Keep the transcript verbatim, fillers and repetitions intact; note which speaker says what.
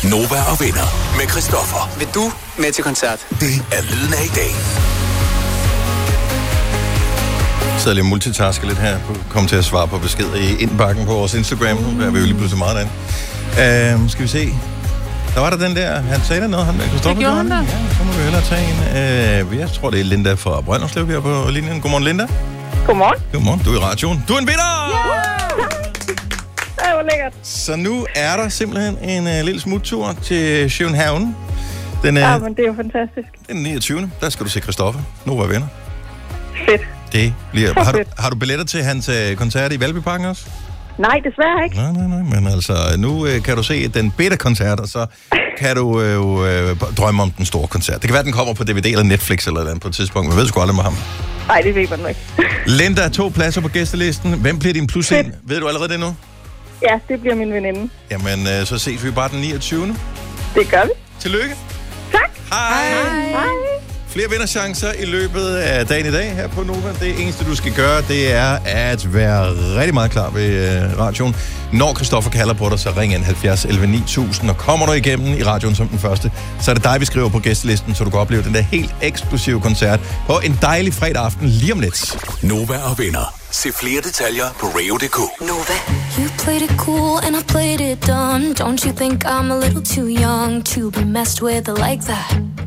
Speaker 1: Nova og Venner med Christoffer.
Speaker 2: Vil du med til koncert?
Speaker 1: Det er lyden af i dag.
Speaker 3: Jeg sidder lige og multitasker lidt her. Kom til at svare på beskeder i indbakken på vores Instagram. Nu er vi jo lige pludselig meget derinde. Uh, skal vi se. Der var der den der. Han sagde der noget. Han, Christoffer,
Speaker 4: det gjorde han da.
Speaker 3: Ja, så må vi hellere tage en. Uh, jeg tror, det er Linda fra Brønderslev, vi er på linjen. Godmorgen, Linda.
Speaker 5: Godmorgen.
Speaker 3: Godmorgen. Du er i radioen. Du er en vinder!
Speaker 5: Yeah! Det var lækkert.
Speaker 3: Så nu er der simpelthen en uh, lille smuttur til København. Den, uh,
Speaker 5: ja, men det er jo fantastisk.
Speaker 3: Den niogtyvende Der skal du se Christoffer. Nu var venner.
Speaker 5: Fedt.
Speaker 3: Det bliver...
Speaker 5: Så
Speaker 3: Har du,
Speaker 5: fedt.
Speaker 3: har du billetter til hans uh, koncert i Valbyparken også?
Speaker 5: Nej, desværre ikke.
Speaker 3: Nej, nej, nej. Men altså, nu uh, kan du se den beta-koncert, og så kan du uh, uh, drømme om den store koncert. Det kan være, den kommer på D V D eller Netflix eller noget på et tidspunkt. Man ved sgu aldrig med ham.
Speaker 5: Nej, det ved man ikke.
Speaker 3: Linda er to pladser på gæstelisten. Hvem bliver din plus en? Ved du allerede det nu?
Speaker 5: Ja, det bliver min veninde.
Speaker 3: Jamen, uh, så ses vi bare den niogtyvende
Speaker 5: Det gør vi.
Speaker 3: Tillykke.
Speaker 5: Tak.
Speaker 3: Hej.
Speaker 5: Hej.
Speaker 3: Flere vinderchancer i løbet af dagen i dag her på Nova. Det eneste, du skal gøre, det er at være rigtig meget klar ved uh, radioen. Når Christoffer kalder på dig, så ring ind halvfjerds elleve ni tusind, og kommer du igennem i radioen som den første, så er det dig, vi skriver på gæstelisten, så du kan opleve den der helt eksplosive koncert på en dejlig fredag aften lige om lidt.
Speaker 1: Nova og Venner. Se flere detaljer på radio punktum d k.
Speaker 6: Nova. You played it cool and I played it dumb. Don't you think I'm a little too young to be messed with like that?